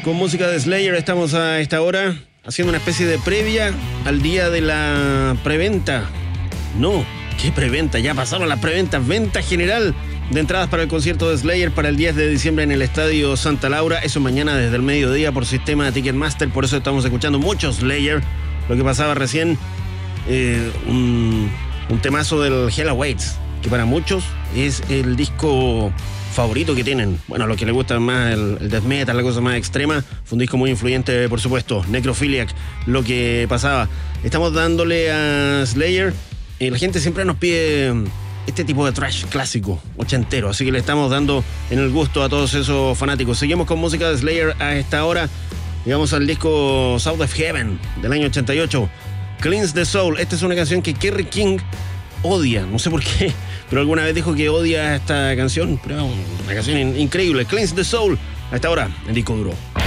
Con música de Slayer estamos a esta hora haciendo una especie de previa al día de la preventa. No, ¿qué preventa? Ya pasaron las preventas. Venta general de entradas para el concierto de Slayer para el 10 de diciembre en el Estadio Santa Laura. Eso mañana desde el mediodía por sistema de Ticketmaster. Por eso estamos escuchando mucho Slayer. Lo que pasaba recién, un temazo del Hell Awaits, que para muchos es el disco favorito que tienen. Bueno, a los que les gusta más el death metal, la cosa más extrema, fue un disco muy influyente, por supuesto. Necrophiliac, lo que pasaba. Estamos dándole a Slayer. La gente siempre nos pide este tipo de thrash clásico, ochentero, así que le estamos dando en el gusto a todos esos fanáticos. Seguimos con música de Slayer a esta hora. Llegamos al disco South of Heaven del año 88. Cleanse the Soul. Esta es una canción que Kerry King odia, no sé por qué, pero alguna vez dijo que odia esta canción, pero es una canción increíble. Cleanse the Soul, a esta hora, en disco duro.